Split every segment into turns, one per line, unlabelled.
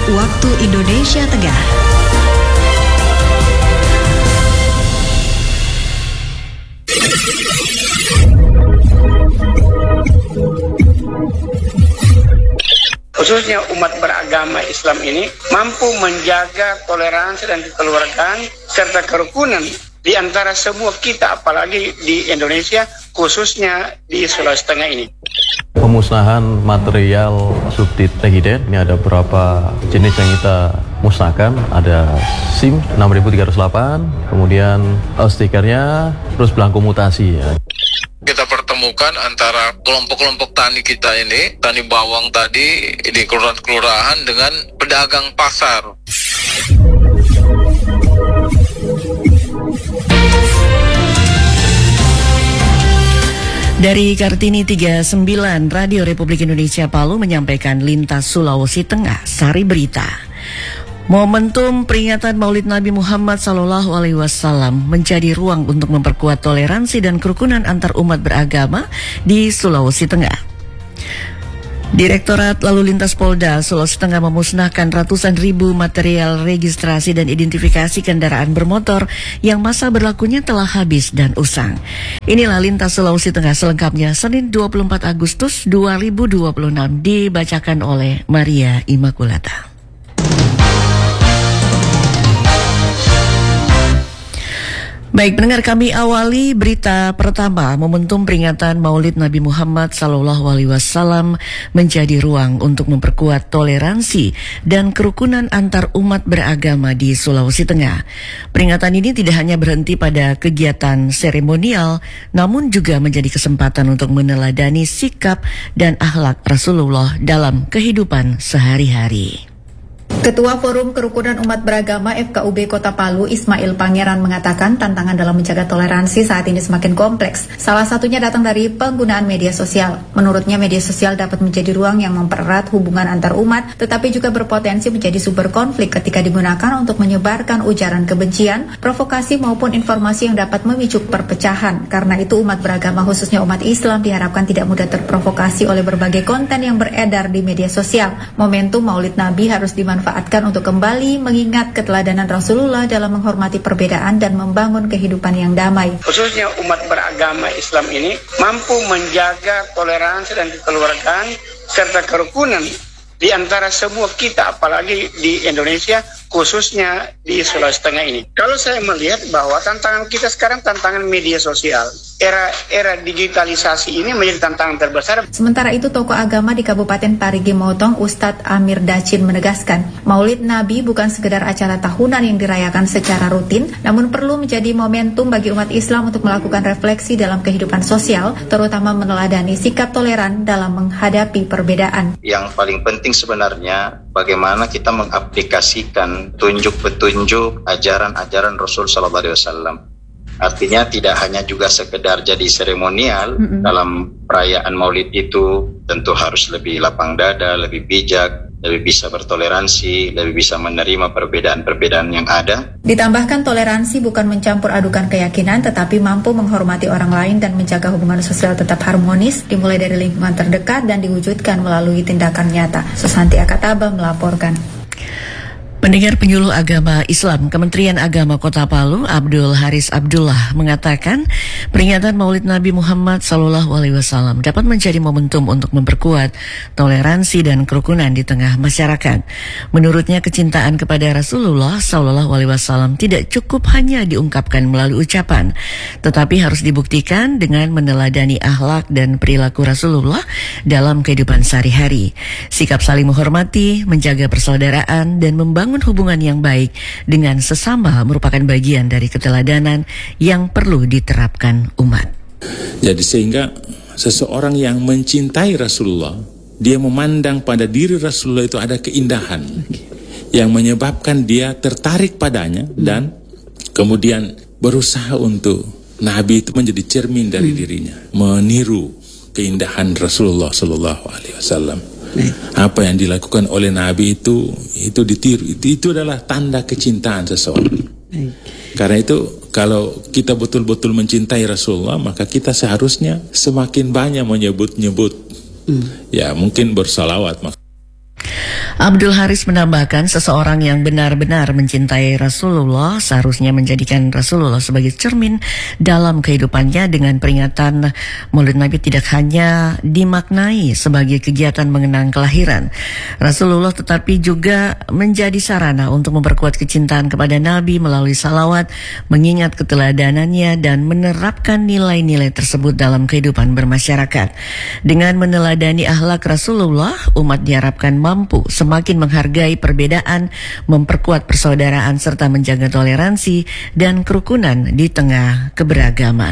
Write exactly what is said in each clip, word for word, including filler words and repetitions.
waktu Indonesia Tengah.
Khususnya umat beragama Islam ini mampu menjaga toleransi dan kekeluargaan serta kerukunan di antara semua kita, apalagi di Indonesia, khususnya di Sulawesi Tengah ini.
Pemusnahan material subsidi hidayat, ini ada beberapa jenis yang kita musnahkan. Ada SIM enam ribu tiga ratus delapan, kemudian stikernya, terus belangko mutasi ya.
Kita pertemukan antara kelompok-kelompok tani kita ini, tani bawang tadi di kelurahan-kelurahan dengan pedagang pasar.
Dari Kartini tiga puluh sembilan, Radio Republik Indonesia Palu menyampaikan Lintas Sulawesi Tengah, Sari Berita. Momentum peringatan Maulid Nabi Muhammad Sallallahu Alaihi Wasallam menjadi ruang untuk memperkuat toleransi dan kerukunan antar umat beragama di Sulawesi Tengah. Direktorat Lalu Lintas Polda Sulawesi Tengah memusnahkan ratusan ribu material registrasi dan identifikasi kendaraan bermotor yang masa berlakunya telah habis dan usang. Inilah Lintas Sulawesi Tengah selengkapnya Senin dua puluh empat Agustus dua ribu dua puluh enam dibacakan oleh Maria Immaculata. Baik, pendengar, kami awali berita pertama. Momentum peringatan Maulid Nabi Muhammad Sallallahu Alaihi Wasallam menjadi ruang untuk memperkuat toleransi dan kerukunan antar umat beragama di Sulawesi Tengah. Peringatan ini tidak hanya berhenti pada kegiatan seremonial, namun juga menjadi kesempatan untuk meneladani sikap dan akhlak Rasulullah dalam kehidupan sehari-hari.
Ketua Forum Kerukunan Umat Beragama F K U B Kota Palu, Ismail Pangeran, mengatakan tantangan dalam menjaga toleransi saat ini semakin kompleks. Salah satunya datang dari penggunaan media sosial. Menurutnya, media sosial dapat menjadi ruang yang mempererat hubungan antar umat, tetapi juga berpotensi menjadi sumber konflik ketika digunakan untuk menyebarkan ujaran kebencian, provokasi maupun informasi yang dapat memicu perpecahan. Karena itu, umat beragama khususnya umat Islam diharapkan tidak mudah terprovokasi oleh berbagai konten yang beredar di media sosial. Momentum Maulid Nabi harus dimanfaatkan manfaatkan untuk kembali mengingat keteladanan Rasulullah dalam menghormati perbedaan dan membangun kehidupan yang damai.
Khususnya umat beragama Islam ini mampu menjaga toleransi dan kekeluargaan serta kerukunan di antara semua kita, apalagi di Indonesia, khususnya di Sulawesi Tengah ini. Kalau saya melihat bahwa tantangan kita sekarang tantangan media sosial. Era era digitalisasi ini menjadi tantangan terbesar.
Sementara itu, tokoh agama di Kabupaten Parigi Motong, Ustadz Amir Dacin, menegaskan, Maulid Nabi bukan sekedar acara tahunan yang dirayakan secara rutin, namun perlu menjadi momentum bagi umat Islam untuk melakukan refleksi dalam kehidupan sosial, terutama meneladani sikap toleran dalam menghadapi perbedaan.
Yang paling penting sebenarnya bagaimana kita mengaplikasikan tunjuk-petunjuk ajaran-ajaran Rasul Sallallahu Alaihi Wasallam. Artinya tidak hanya juga sekedar jadi seremonial mm-hmm. dalam perayaan Maulid itu, tentu harus lebih lapang dada, lebih bijak, lebih bisa bertoleransi, lebih bisa menerima perbedaan-perbedaan yang ada.
Ditambahkan, toleransi bukan mencampur adukan keyakinan, tetapi mampu menghormati orang lain dan menjaga hubungan sosial tetap harmonis, dimulai dari lingkungan terdekat dan diwujudkan melalui tindakan nyata. Susanti Akataba melaporkan.
Pendengar, penyuluh agama Islam Kementerian Agama Kota Palu, Abdul Haris Abdullah, mengatakan peringatan Maulid Nabi Muhammad Sallallahu Alaihi Wasallam dapat menjadi momentum untuk memperkuat toleransi dan kerukunan di tengah masyarakat. Menurutnya, kecintaan kepada Rasulullah Sallallahu Alaihi Wasallam tidak cukup hanya diungkapkan melalui ucapan, tetapi harus dibuktikan dengan meneladani akhlak dan perilaku Rasulullah dalam kehidupan sehari-hari. Sikap saling menghormati, menjaga persaudaraan, dan membangun hubungan yang baik dengan sesama merupakan bagian dari keteladanan yang perlu diterapkan umat.
Jadi sehingga seseorang yang mencintai Rasulullah, dia memandang pada diri Rasulullah itu ada keindahan yang menyebabkan dia tertarik padanya dan kemudian berusaha untuk Nabi itu menjadi cermin dari dirinya, meniru keindahan Rasulullah Sallallahu Alaihi Wasallam. Apa yang dilakukan oleh Nabi itu itu ditiru, itu, itu adalah tanda kecintaan seseorang. Karena itu kalau kita betul-betul mencintai Rasulullah, maka kita seharusnya semakin banyak menyebut-nyebut, hmm. ya mungkin bersalawat.
Abdul Haris menambahkan seseorang yang benar-benar mencintai Rasulullah seharusnya menjadikan Rasulullah sebagai cermin dalam kehidupannya dengan peringatan Maulid Nabi tidak hanya dimaknai sebagai kegiatan mengenang kelahiran Rasulullah tetapi juga menjadi sarana untuk memperkuat kecintaan kepada Nabi melalui salawat, mengingat keteladanannya dan menerapkan nilai-nilai tersebut dalam kehidupan bermasyarakat. Dengan meneladani akhlak Rasulullah, umat diharapkan mampu semakin menghargai perbedaan, memperkuat persaudaraan serta menjaga toleransi dan kerukunan di tengah keberagaman.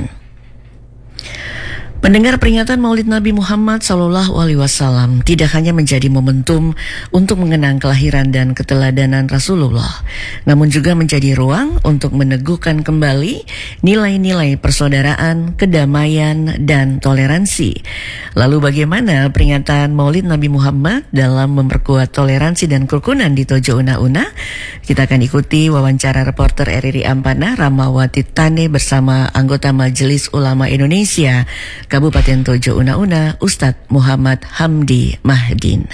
Pendengar, peringatan Maulid Nabi Muhammad Sallallahu Alaihi Wasallam tidak hanya menjadi momentum untuk mengenang kelahiran dan keteladanan Rasulullah, namun juga menjadi ruang untuk meneguhkan kembali nilai-nilai persaudaraan, kedamaian, dan toleransi. Lalu bagaimana peringatan Maulid Nabi Muhammad dalam memperkuat toleransi dan kerukunan di Tojo Una-Una? Kita akan ikuti wawancara reporter R R I Ampana Rahmawati Tane bersama anggota Majelis Ulama Indonesia Kabupaten Tojo Una-Una, Ustadz Muhammad Hamdi Mahdin.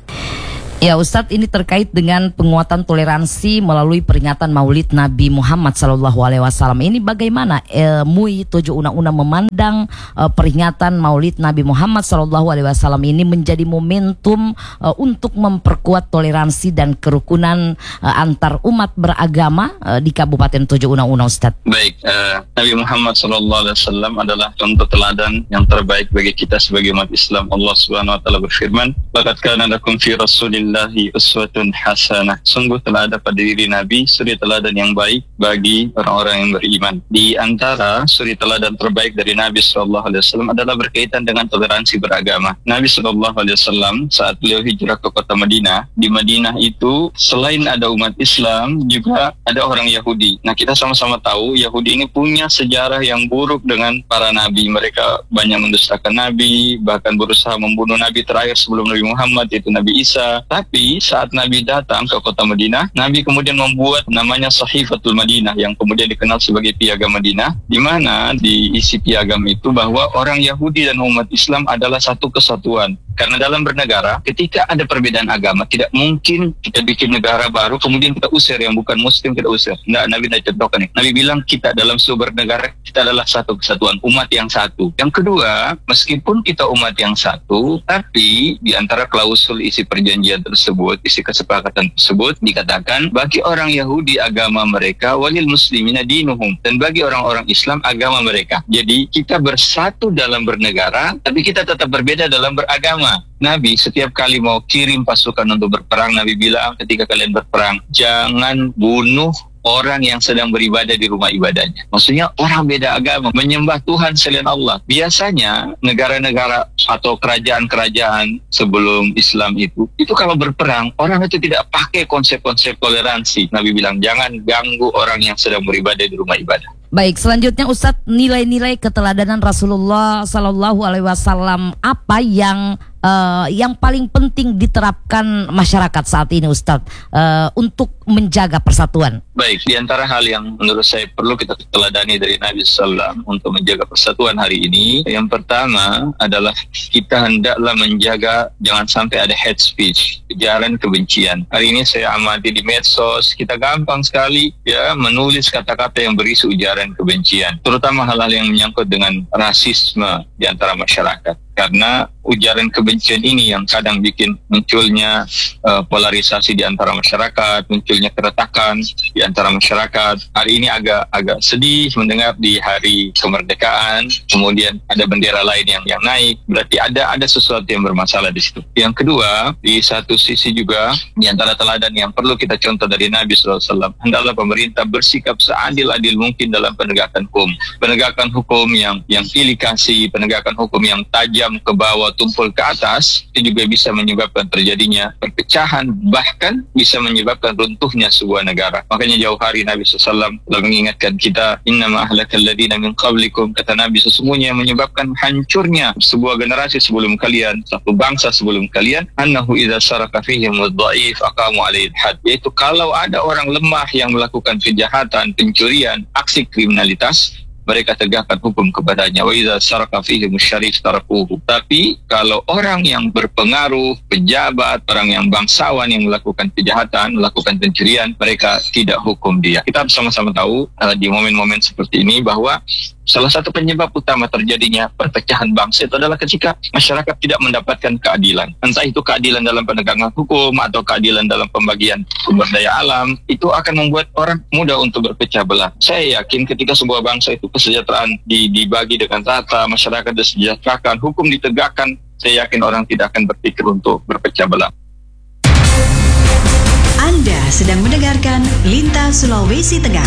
Ya Ustadz, ini terkait dengan penguatan toleransi melalui peringatan Maulid Nabi Muhammad Sallallahu Alaihi Wasallam. Ini bagaimana eh, M U I Tojo Una-Una memandang eh, peringatan Maulid Nabi Muhammad Sallallahu Alaihi Wasallam ini menjadi momentum eh, untuk memperkuat toleransi dan kerukunan eh, antar umat beragama eh, di Kabupaten Tojo Una-Una, Ustadz.
Baik, uh, Nabi Muhammad Sallallahu Alaihi Wasallam adalah contoh teladan yang terbaik bagi kita sebagai umat Islam. Allah Subhanahu Wa Taala berfirman, "Laqad kana lakum fi Rasulillah Allahi uswatun hasanah." Sungguh telah ada pada diri Nabi suri teladan yang baik bagi orang-orang yang beriman. Di antara suri teladan terbaik dari Nabi Sallallahu Alaihi Wasallam adalah berkaitan dengan toleransi beragama. Nabi Sallallahu Alaihi Wasallam saat beliau hijrah ke kota Madinah, di Madinah itu selain ada umat Islam juga ada orang Yahudi. Nah, kita sama-sama tahu Yahudi ini punya sejarah yang buruk dengan para nabi. Mereka banyak mendustakan Nabi, bahkan berusaha membunuh Nabi terakhir sebelum Nabi Muhammad, yaitu Nabi Isa. Tapi saat Nabi datang ke kota Madinah, Nabi kemudian membuat namanya Sahifatul Madinah yang kemudian dikenal sebagai Piagam Madinah, di mana di isi piagam itu bahwa orang Yahudi dan umat Islam adalah satu kesatuan. Karena dalam bernegara, ketika ada perbedaan agama, tidak mungkin kita bikin negara baru, kemudian kita usir yang bukan Muslim, kita usir. Nah, Nabi tidak contohkan nih. Nabi bilang kita dalam sebuah negara, kita adalah satu kesatuan, umat yang satu. Yang kedua, meskipun kita umat yang satu, tapi di antara klausul isi perjanjian tersebut, isi kesepakatan tersebut, dikatakan bagi orang Yahudi agama mereka, walil muslimina dinuhum, dan bagi orang-orang Islam agama mereka. Jadi kita bersatu dalam bernegara, tapi kita tetap berbeda dalam beragama. Nabi setiap kali mau kirim pasukan untuk berperang, Nabi bilang ketika kalian berperang, jangan bunuh orang yang sedang beribadah di rumah ibadahnya. Maksudnya orang beda agama, menyembah Tuhan selain Allah. Biasanya negara-negara atau kerajaan-kerajaan sebelum Islam itu, itu kalau berperang, orang itu tidak pakai konsep-konsep toleransi. Nabi bilang jangan ganggu orang yang sedang beribadah di rumah ibadah.
Baik, selanjutnya Ustadz, nilai-nilai keteladanan Rasulullah Sallallahu Alaihi Wasallam apa yang uh, yang paling penting diterapkan masyarakat saat ini, Ustadz, uh, untuk menjaga persatuan?
Baik, di antara hal yang menurut saya perlu kita teladani dari Nabi Sallallahu Alaihi Wasallam untuk menjaga persatuan hari ini, yang pertama adalah kita hendaklah menjaga jangan sampai ada hate speech, ujaran kebencian. Hari ini saya amati di medsos, kita gampang sekali ya menulis kata-kata yang berisi ujaran kebencian, terutama hal-hal yang menyangkut dengan rasisme di antara masyarakat. Karena ujaran kebencian ini yang kadang bikin munculnya uh, polarisasi di antara masyarakat, munculnya keretakan di antara masyarakat. Hari ini agak agak sedih mendengar di hari kemerdekaan, kemudian ada bendera lain yang yang naik, berarti ada ada sesuatu yang bermasalah di situ. Yang kedua, di satu sisi juga di antara teladan yang perlu kita contoh dari Nabi Sallallahu Alaihi Wasallam, hendaklah pemerintah bersikap seadil-adil mungkin dalam penegakan hukum, penegakan hukum yang yang pilih kasih, penegakan hukum yang tajam ke bawah, tumpul ke atas, itu juga bisa menyebabkan terjadinya perpecahan, bahkan bisa menyebabkan runtuhnya sebuah negara. Makanya jauh hari Nabi shallallahu alaihi wasallam telah mengingatkan kita, innama ahlakal ladina min qablikum, kata Nabi, sesungguhnya yang menyebabkan hancurnya sebuah generasi sebelum kalian, satu bangsa sebelum kalian, annahu idza saraka fihim wadh-dha'if aqamu alaihi had, yaitu kalau ada orang lemah yang melakukan kejahatan, pencurian, aksi kriminalitas, mereka tegakkan hukum kepadanya. Wa idza saraka fihim syarif tarakuhu. Tapi kalau orang yang berpengaruh, pejabat, orang yang bangsawan yang melakukan kejahatan, melakukan pencurian, mereka tidak hukum dia. Kita harus sama-sama tahu uh, di momen-momen seperti ini bahwa salah satu penyebab utama terjadinya perpecahan bangsa itu adalah ketika masyarakat tidak mendapatkan keadilan. Entah itu keadilan dalam penegakan hukum atau keadilan dalam pembagian sumber daya alam, itu akan membuat orang mudah untuk berpecah belah. Saya yakin ketika sebuah bangsa itu kesejahteraan dibagi dengan rata, masyarakat disejahterakan, hukum ditegakkan, saya yakin orang tidak akan berpikir untuk berpecah belah.
Anda sedang mendengarkan Lintas Sulawesi Tengah.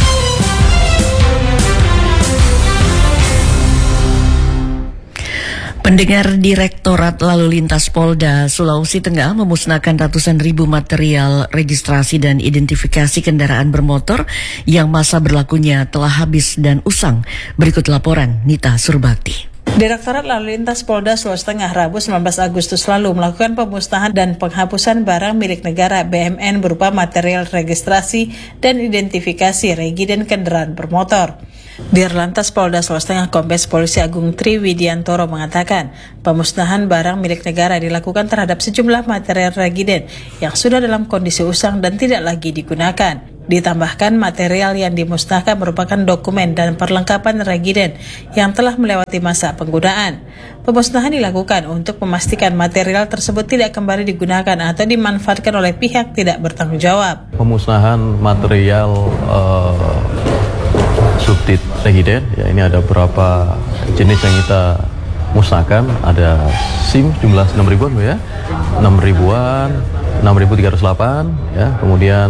Pendengar, Direktorat Lalu Lintas Polda Sulawesi Tengah memusnahkan ratusan ribu material registrasi dan identifikasi kendaraan bermotor yang masa berlakunya telah habis dan usang. Berikut laporan Nita Surbakti.
Direktorat Lalu Lintas Polda Sulawesi Tengah Rabu sembilan belas Agustus lalu melakukan pemusnahan dan penghapusan barang milik negara B M N berupa material registrasi dan identifikasi regi dan kendaraan bermotor. Dirlantas Polda Sulawesi Tengah Kombes Polisi Agung Tri Widiantoro mengatakan pemusnahan barang milik negara dilakukan terhadap sejumlah material regiden yang sudah dalam kondisi usang dan tidak lagi digunakan. Ditambahkan material yang dimusnahkan merupakan dokumen dan perlengkapan regiden yang telah melewati masa penggunaan. Pemusnahan dilakukan untuk memastikan material tersebut tidak kembali digunakan atau dimanfaatkan oleh pihak tidak bertanggung jawab.
Pemusnahan material uh, subtit regiden, ya ini ada beberapa jenis yang kita musnahkan. Ada SIM jumlah enam ribuan ya, enam ribuan, enam ribu tiga ratus delapan ya, kemudian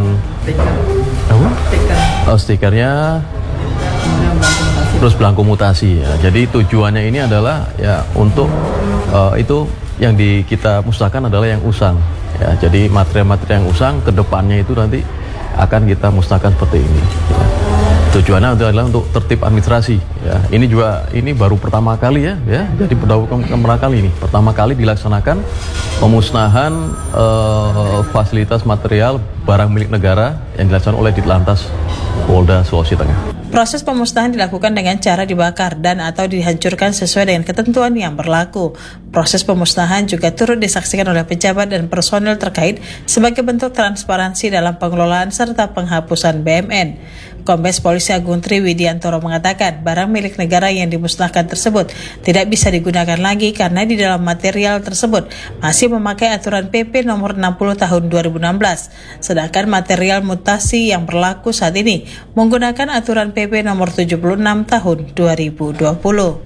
oh, stikernya, terus belangko mutasi ya. Jadi tujuannya ini adalah ya untuk uh, itu yang di kita musnahkan adalah yang usang ya. Jadi material-material yang usang kedepannya itu nanti akan kita musnahkan seperti ini ya. Tujuannya adalah untuk tertib administrasi ya. Ini juga ini baru pertama kali ya ya. Jadi baru pertama kali ini pertama kali dilaksanakan pemusnahan uh, fasilitas material barang milik negara yang dilaksanakan oleh Ditlantas Polda Sulawesi Tengah.
Proses pemusnahan dilakukan dengan cara dibakar dan atau dihancurkan sesuai dengan ketentuan yang berlaku. Proses pemusnahan juga turut disaksikan oleh pejabat dan personel terkait sebagai bentuk transparansi dalam pengelolaan serta penghapusan B M N. Kombes Polisi Agung Tri Widiantoro mengatakan barang milik negara yang dimusnahkan tersebut tidak bisa digunakan lagi karena di dalam material tersebut masih memakai aturan P P nomor enam puluh tahun dua ribu enam belas. Sedangkan material mutasi yang berlaku saat ini menggunakan aturan P P nomor tujuh puluh enam tahun dua ribu dua puluh.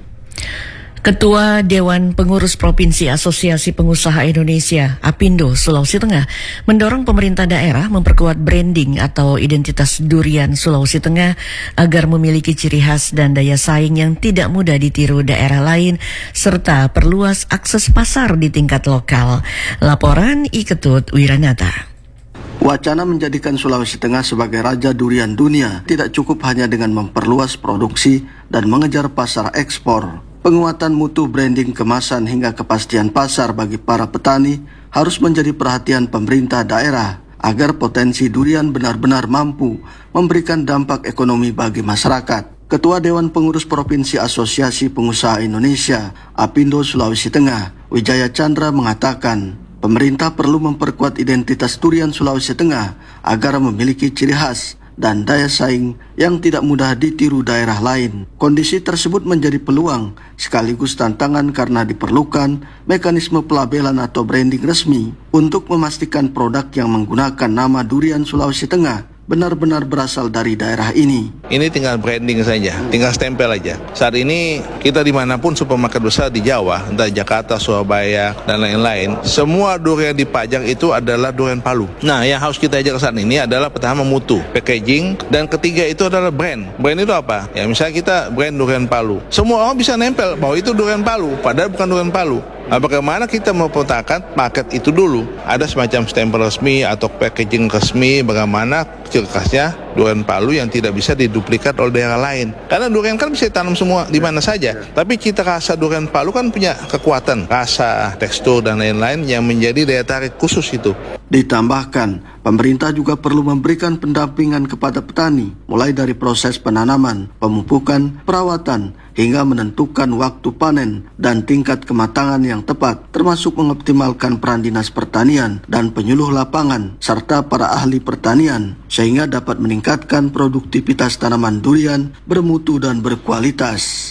Ketua Dewan Pengurus Provinsi Asosiasi Pengusaha Indonesia Apindo Sulawesi Tengah mendorong pemerintah daerah memperkuat branding atau identitas durian Sulawesi Tengah agar memiliki ciri khas dan daya saing yang tidak mudah ditiru daerah lain serta perluas akses pasar di tingkat lokal. Laporan I Ketut Wiranata.
Wacana menjadikan Sulawesi Tengah sebagai raja durian dunia tidak cukup hanya dengan memperluas produksi dan mengejar pasar ekspor. Penguatan mutu branding kemasan hingga kepastian pasar bagi para petani harus menjadi perhatian pemerintah daerah agar potensi durian benar-benar mampu memberikan dampak ekonomi bagi masyarakat. Ketua Dewan Pengurus Provinsi Asosiasi Pengusaha Indonesia Apindo Sulawesi Tengah Wijaya Chandra mengatakan pemerintah perlu memperkuat identitas durian Sulawesi Tengah agar memiliki ciri khas dan daya saing yang tidak mudah ditiru daerah lain. Kondisi tersebut menjadi peluang sekaligus tantangan karena diperlukan mekanisme pelabelan atau branding resmi untuk memastikan produk yang menggunakan nama durian Sulawesi Tengah benar-benar berasal dari daerah ini.
Ini tinggal branding saja, tinggal stempel aja. Saat ini kita dimanapun supermarket besar di Jawa, entah Jakarta, Surabaya, dan lain-lain, semua durian dipajang itu adalah durian Palu. Nah, yang harus kita ajar saat ini adalah pertama mutu, packaging, dan ketiga itu adalah brand. Brand itu apa? Ya misalnya kita brand durian Palu. Semua orang bisa nempel bahwa itu durian Palu, padahal bukan durian Palu. Nah, bagaimana kita mempertahankan paket itu dulu? Ada semacam stempel resmi atau packaging resmi, bagaimana ciri khasnya durian Palu yang tidak bisa diduplikat oleh daerah lain. Karena durian kan bisa ditanam semua di mana saja. Tapi cita rasa durian Palu kan punya kekuatan, rasa, tekstur dan lain-lain yang menjadi daya tarik khusus itu.
Ditambahkan, pemerintah juga perlu memberikan pendampingan kepada petani, mulai dari proses penanaman, pemupukan, perawatan, hingga menentukan waktu panen dan tingkat kematangan yang tepat, termasuk mengoptimalkan peran dinas pertanian dan penyuluh lapangan, serta para ahli pertanian, sehingga dapat meningkatkan produktivitas tanaman durian bermutu dan berkualitas.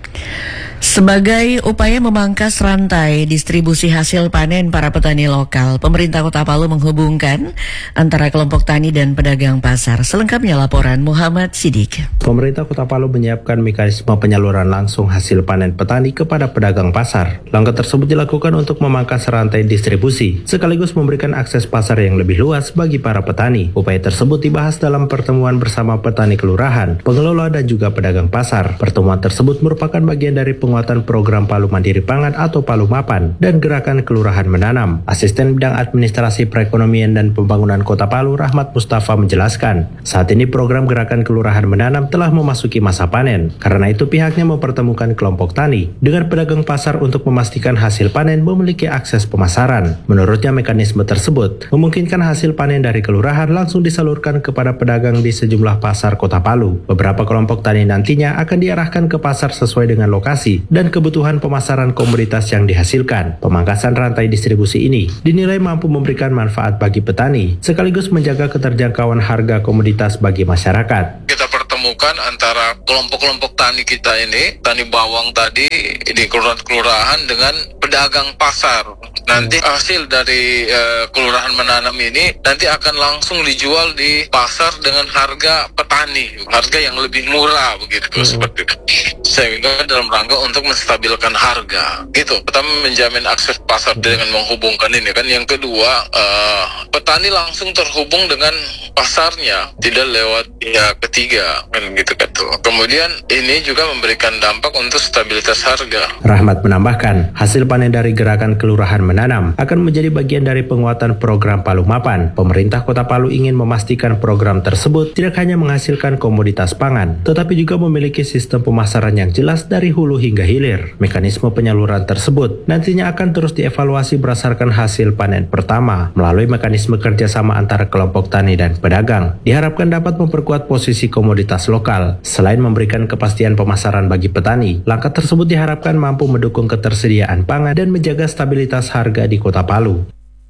Sebagai upaya memangkas rantai distribusi hasil panen para petani lokal, pemerintah Kota Palu menghubungkan antara kelompok tani dan pedagang pasar. Selengkapnya laporan Muhammad Sidik.
Pemerintah Kota Palu menyiapkan mekanisme penyaluran langsung hasil panen petani kepada pedagang pasar. Langkah tersebut dilakukan untuk memangkas rantai distribusi, sekaligus memberikan akses pasar yang lebih luas bagi para petani. Upaya tersebut dibahas dalam pertemuan bersama petani kelurahan, pengelola dan juga pedagang pasar. Pertemuan tersebut merupakan bagian dari penguatan program Palu Mandiri Pangan atau Palu Mapan dan gerakan Kelurahan Menanam. Asisten Bidang Administrasi Perekonomian dan Pembangunan Kota Palu, Rahmat Mustafa, menjelaskan, saat ini program gerakan Kelurahan Menanam telah memasuki masa panen. Karena itu pihaknya mempertemukan kelompok tani dengan pedagang pasar untuk memastikan hasil panen memiliki akses pemasaran. Menurutnya mekanisme tersebut memungkinkan hasil panen dari kelurahan langsung disalurkan kepada pedagang di sejumlah pasar Kota Palu. Beberapa kelompok tani nantinya akan diarahkan ke pasar sesuai dengan lokasi dan kebutuhan pemasaran komoditas yang dihasilkan. Pemangkasan rantai distribusi ini dinilai mampu memberikan manfaat bagi petani, sekaligus menjaga keterjangkauan harga komoditas bagi masyarakat.
Kita pertemukan antara kelompok-kelompok tani kita ini, tani bawang tadi di kelurahan dengan pedagang pasar. Nanti hasil dari uh, Kelurahan Menanam ini nanti akan langsung dijual di pasar dengan harga petani, harga yang lebih murah begitu, hmm. seperti itu. Sehingga dalam rangka untuk menstabilkan harga, gitu. Pertama menjamin akses pasar dengan menghubungkan ini kan. Yang kedua, uh, petani langsung terhubung dengan pasarnya, tidak lewat pihak ketiga, kan gitu kan. Kemudian ini juga memberikan dampak untuk stabilitas harga.
Rahmat menambahkan, hasil panen dari gerakan Kelurahan Menanam akan menjadi bagian dari penguatan program Palu Mapan. Pemerintah Kota Palu ingin memastikan program tersebut tidak hanya menghasilkan komoditas pangan, tetapi juga memiliki sistem pemasaran yang jelas dari hulu hingga hilir. Mekanisme penyaluran tersebut nantinya akan terus dievaluasi berdasarkan hasil panen pertama melalui mekanisme kerjasama antara kelompok tani dan pedagang. Diharapkan dapat memperkuat posisi komoditas lokal. Selain memberikan kepastian pemasaran bagi petani, langkah tersebut diharapkan mampu mendukung ketersediaan pangan dan menjaga stabilitas harga di Kota Palu.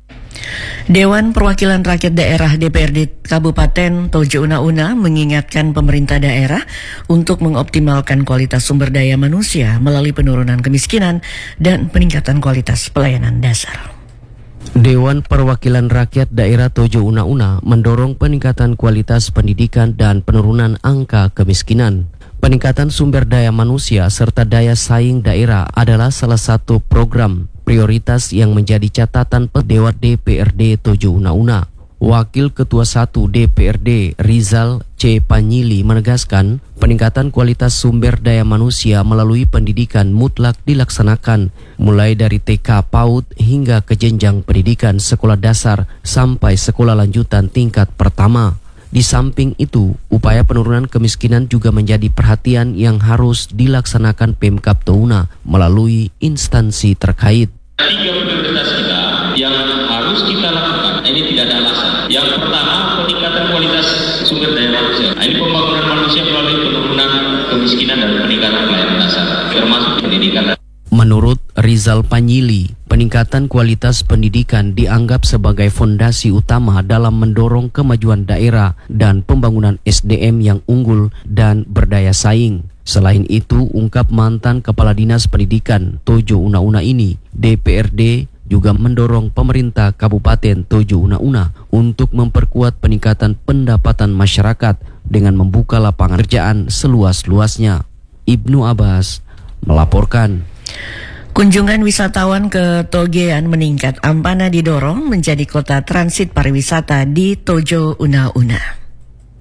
Dewan Perwakilan Rakyat Daerah D P R D Kabupaten Tojo Una-Una mengingatkan pemerintah daerah untuk mengoptimalkan kualitas sumber daya manusia melalui penurunan kemiskinan dan peningkatan kualitas pelayanan dasar.
Dewan Perwakilan Rakyat Daerah Tojo Una-Una mendorong peningkatan kualitas pendidikan dan penurunan angka kemiskinan. Peningkatan sumber daya manusia serta daya saing daerah adalah salah satu program prioritas yang menjadi catatan Dewan D P R D Tojo Una-Una. Wakil Ketua satu D P R D Rizal C. Panyili menegaskan peningkatan kualitas sumber daya manusia melalui pendidikan mutlak dilaksanakan mulai dari T K PAUD hingga ke jenjang pendidikan sekolah dasar sampai sekolah lanjutan tingkat pertama. Di samping itu, upaya penurunan kemiskinan juga menjadi perhatian yang harus dilaksanakan Pemkab Touna melalui instansi terkait.
Tiga prioritas kita yang harus kita lakukan, ini tidak ada alasan. Yang pertama, peningkatan kualitas sumber daya manusia. Ini pembangunan manusia melalui penurunan kemiskinan dan peningkatan pelayanan dasar, termasuk pendidikan.
Menurut Rizal Panyili, peningkatan kualitas pendidikan dianggap sebagai fondasi utama dalam mendorong kemajuan daerah dan pembangunan S D M yang unggul dan berdaya saing. Selain itu, ungkap mantan Kepala Dinas Pendidikan Tojo Una-Una ini, D P R D juga mendorong pemerintah Kabupaten Tojo Una-Una untuk memperkuat peningkatan pendapatan masyarakat dengan membuka lapangan kerjaan seluas-luasnya. Ibnu Abbas melaporkan.
Kunjungan wisatawan ke Togean meningkat. Ampana didorong menjadi kota transit pariwisata di Tojo Una-Una.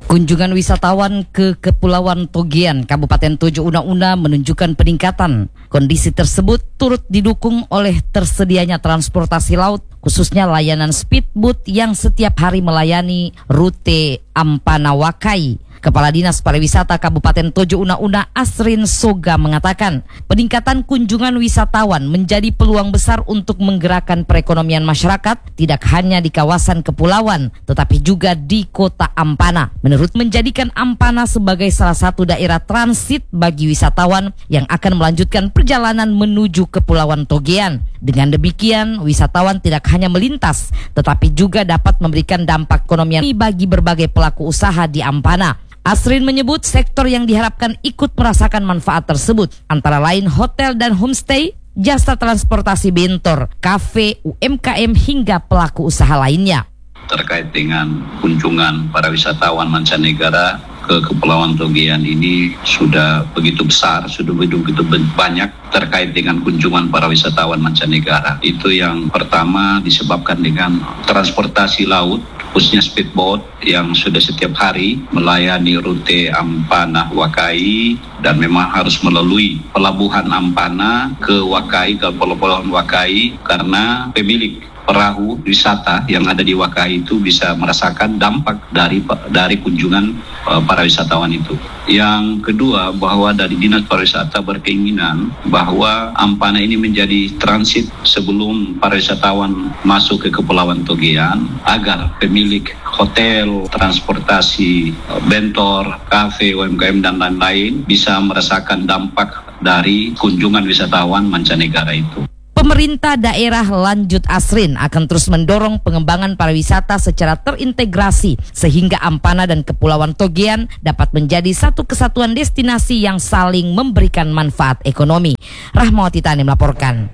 Kunjungan wisatawan ke Kepulauan Togian, Kabupaten Tojo Una-Una menunjukkan peningkatan. Kondisi tersebut turut didukung oleh tersedianya transportasi laut, khususnya layanan speedboat yang setiap hari melayani rute Ampana Wakai. Kepala Dinas Pariwisata Kabupaten Tojo Una-Una Asrin Soga mengatakan, peningkatan kunjungan wisatawan menjadi peluang besar untuk menggerakkan perekonomian masyarakat tidak hanya di kawasan kepulauan, tetapi juga di kota Ampana. Menurut menjadikan Ampana sebagai salah satu daerah transit bagi wisatawan yang akan melanjutkan perjalanan menuju Kepulauan Togian. Dengan demikian, wisatawan tidak hanya melintas, tetapi juga dapat memberikan dampak ekonomi bagi berbagai pelaku usaha di Ampana. Asrin menyebut sektor yang diharapkan ikut merasakan manfaat tersebut antara lain hotel dan homestay, jasa transportasi bentor, kafe, U M K M hingga pelaku usaha lainnya.
Terkait dengan kunjungan para wisatawan mancanegara ke Kepulauan Togian ini sudah begitu besar, sudah begitu banyak terkait dengan kunjungan para wisatawan mancanegara. Itu yang pertama disebabkan dengan transportasi laut, khususnya speedboat yang sudah setiap hari melayani rute Ampana Wakai dan memang harus melalui pelabuhan Ampana ke Wakai, ke pelabuhan Wakai, karena pemilik perahu wisata yang ada di Wakai itu bisa merasakan dampak dari dari kunjungan uh, para wisatawan itu. Yang kedua, bahwa dari Dinas Pariwisata berkeinginan bahwa Ampana ini menjadi transit sebelum para wisatawan masuk ke Kepulauan Togian, agar pemilik hotel, transportasi, bentor, kafe, U M K M dan lain-lain bisa merasakan dampak dari kunjungan wisatawan mancanegara itu.
Pemerintah daerah lanjut Asrin akan terus mendorong pengembangan pariwisata secara terintegrasi sehingga Ampana dan Kepulauan Togian dapat menjadi satu kesatuan destinasi yang saling memberikan manfaat ekonomi. Rahmawati Tani melaporkan.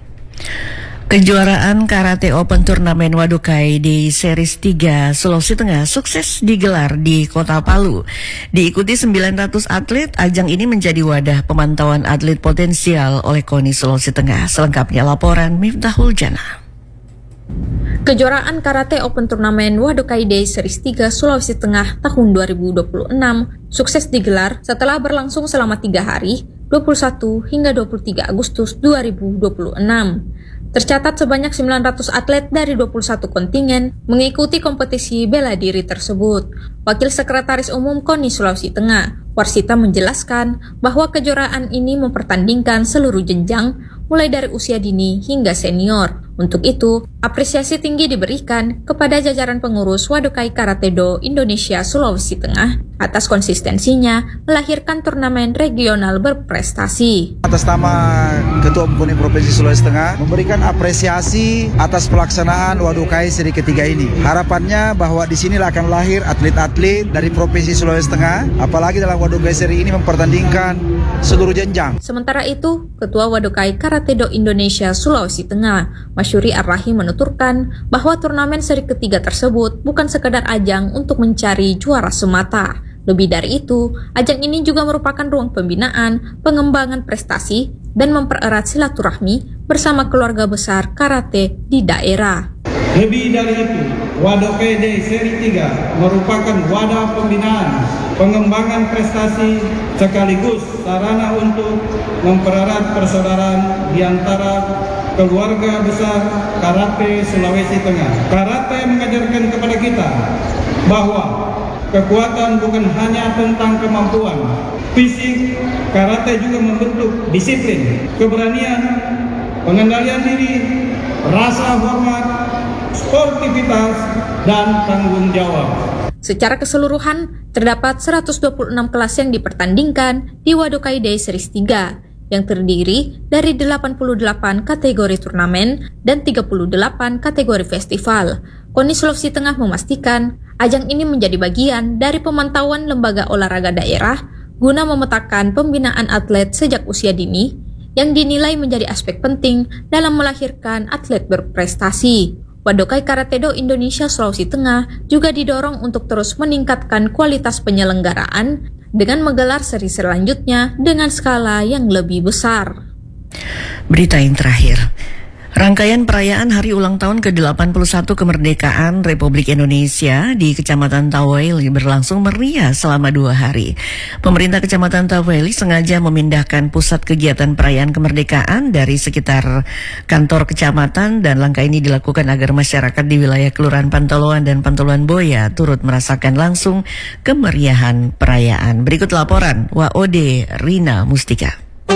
Kejuaraan Karate Open Turnamen Wadokai di Series tiga Sulawesi Tengah sukses digelar di Kota Palu. Diikuti sembilan ratus atlet, ajang ini menjadi wadah pemantauan atlet potensial oleh KONI Sulawesi Tengah. Selengkapnya laporan Miftahul Jana.
Kejuaraan Karate Open Turnamen Wadokai Day Series tiga Sulawesi Tengah tahun dua ribu dua puluh enam sukses digelar setelah berlangsung selama tiga hari, dua puluh satu hingga dua puluh tiga Agustus dua ribu dua puluh enam. Tercatat sebanyak sembilan ratus atlet dari dua puluh satu kontingen mengikuti kompetisi bela diri tersebut. Wakil Sekretaris Umum KONI Sulawesi Tengah, Warsita menjelaskan bahwa kejuaraan ini mempertandingkan seluruh jenjang, mulai dari usia dini hingga senior. Untuk itu, apresiasi tinggi diberikan kepada jajaran pengurus Wadokai Karate Do Indonesia Sulawesi Tengah atas konsistensinya melahirkan turnamen regional berprestasi.
Atas nama Ketua Umum KONI Provinsi Sulawesi Tengah memberikan apresiasi atas pelaksanaan Wadokai seri ketiga ini. Harapannya bahwa di sinilah akan lahir atlet-atlet dari Provinsi Sulawesi Tengah, apalagi dalam Wadokai seri ini mempertandingkan seluruh jenjang.
Sementara itu, Ketua Wadokai Karate Do Indonesia Sulawesi Tengah, Masyuri Ar-Rahim menuturkan bahwa turnamen seri ketiga tersebut bukan sekadar ajang untuk mencari juara semata. Lebih dari itu, ajang ini juga merupakan ruang pembinaan, pengembangan prestasi, dan mempererat silaturahmi bersama keluarga besar karate di daerah.
Lebih dari itu, Wadokai Day seri tiga merupakan wadah pembinaan, pengembangan prestasi, sekaligus sarana untuk mempererat persaudaraan di antara keluarga besar karate Sulawesi Tengah. Karate mengajarkan kepada kita bahwa kekuatan bukan hanya tentang kemampuan fisik, karate juga membentuk disiplin, keberanian, pengendalian diri, rasa hormat, sportivitas, dan tanggung jawab.
Secara keseluruhan, terdapat seratus dua puluh enam kelas yang dipertandingkan di Wadokai Day Series tiga, yang terdiri dari delapan puluh delapan kategori turnamen dan tiga puluh delapan kategori festival. KONI Sulawesi Tengah memastikan ajang ini menjadi bagian dari pemantauan lembaga olahraga daerah guna memetakan pembinaan atlet sejak usia dini yang dinilai menjadi aspek penting dalam melahirkan atlet berprestasi. Wadokai Karate Do Indonesia Sulawesi Tengah juga didorong untuk terus meningkatkan kualitas penyelenggaraan dengan menggelar seri selanjutnya dengan skala yang lebih besar.
Berita yang terakhir, Rangkaian perayaan hari ulang tahun ke delapan puluh satu kemerdekaan Republik Indonesia di Kecamatan Taweli berlangsung meriah selama dua hari. Pemerintah Kecamatan Taweli sengaja memindahkan pusat kegiatan perayaan kemerdekaan dari sekitar kantor kecamatan, dan langkah ini dilakukan agar masyarakat di wilayah Kelurahan Pantoloan dan Pantoloan Boya turut merasakan langsung kemeriahan perayaan. Berikut laporan W O D Rina Mustika.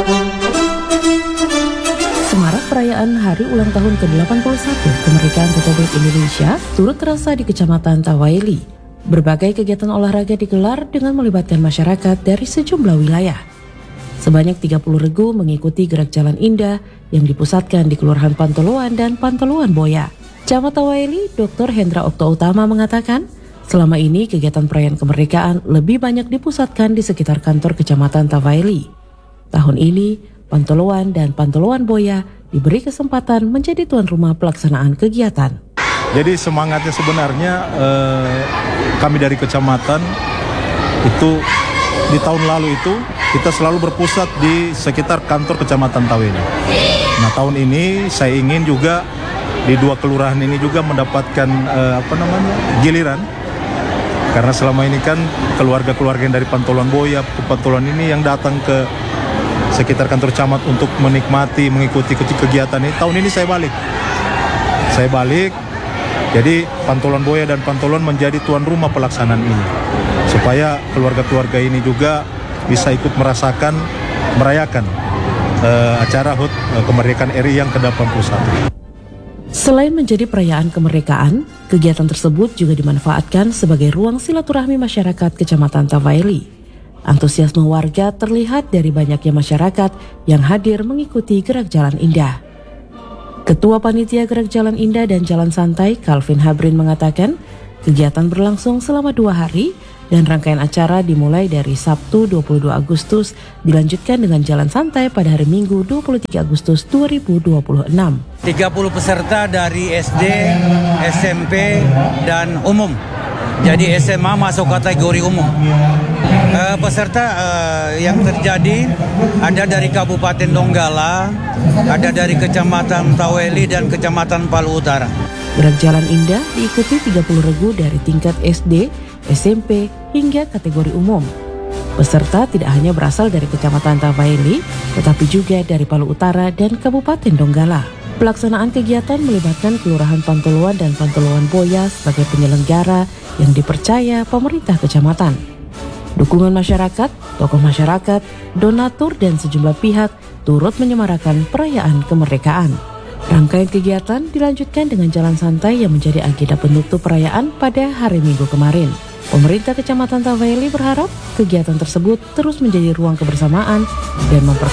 Semarak perayaan hari ulang tahun ke delapan puluh satu kemerdekaan Republik Indonesia turut terasa di Kecamatan Taweli. Berbagai kegiatan olahraga digelar dengan melibatkan masyarakat dari sejumlah wilayah. Sebanyak tiga puluh regu mengikuti gerak jalan indah yang dipusatkan di Kelurahan Pantoloan dan Pantoloan Boya. Camat Taweli, Doktor Hendra Okto Utama mengatakan, selama ini kegiatan perayaan kemerdekaan lebih banyak dipusatkan di sekitar kantor Kecamatan Taweli. Tahun ini, Pantoloan dan Pantoloan Boya diberi kesempatan menjadi tuan rumah pelaksanaan kegiatan.
Jadi semangatnya sebenarnya eh, kami dari kecamatan itu di tahun lalu itu kita selalu berpusat di sekitar kantor Kecamatan Taweli. Nah, tahun ini saya ingin juga di dua kelurahan ini juga mendapatkan eh, apa namanya giliran, karena selama ini kan keluarga-keluarga yang dari Pantoloan Boya, Pantoloan ini yang datang ke sekitar kantor camat untuk menikmati, mengikuti kegiatan ini. Tahun ini saya balik. Saya balik, jadi Pantoloan Boya dan Pantoloan menjadi tuan rumah pelaksanaan ini. Supaya keluarga-keluarga ini juga bisa ikut merasakan, merayakan uh, acara H U T uh, Kemerdekaan R I yang ke delapan puluh satu.
Selain menjadi perayaan kemerdekaan, kegiatan tersebut juga dimanfaatkan sebagai ruang silaturahmi masyarakat Kecamatan Taweli. Antusiasme warga terlihat dari banyaknya masyarakat yang hadir mengikuti gerak jalan indah. Ketua Panitia Gerak Jalan Indah dan Jalan Santai, Calvin Habrin, mengatakan kegiatan berlangsung selama dua hari dan rangkaian acara dimulai dari Sabtu dua puluh dua Agustus dilanjutkan dengan Jalan Santai pada hari Minggu dua puluh tiga Agustus dua ribu dua puluh enam.
tiga puluh peserta dari S D, S M P, dan umum. Jadi S M A masuk kategori umum. Uh, peserta uh, yang terjadi ada dari Kabupaten Donggala, ada dari Kecamatan Taweli dan Kecamatan Palu Utara.
Gerak Jalan Indah diikuti tiga puluh regu dari tingkat S D, S M P hingga kategori umum. Peserta tidak hanya berasal dari Kecamatan Taweli, tetapi juga dari Palu Utara dan Kabupaten Donggala. Pelaksanaan kegiatan melibatkan Kelurahan Pantoloan dan Pantoloan Boya sebagai penyelenggara yang dipercaya pemerintah kecamatan. Dukungan masyarakat, tokoh masyarakat, donatur, dan sejumlah pihak turut menyemarakan perayaan kemerdekaan. Rangkaian kegiatan dilanjutkan dengan jalan santai yang menjadi agenda penutup perayaan pada hari Minggu kemarin. Pemerintah Kecamatan Taweli berharap kegiatan tersebut terus menjadi ruang kebersamaan dan memperkuat